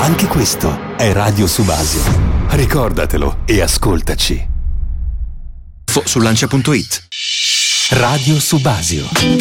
Anche questo è Radio Subasio. Ricordatelo e ascoltaci. Su lancia.it. Radio Subasio.